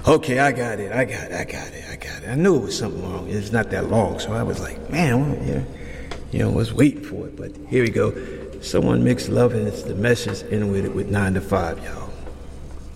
Okay, I got it. I knew it was something wrong. It's not that long, so I was like, man, was waiting for it. But here we go. Someone mixed love and it's the message in with it with 9 to 5, y'all.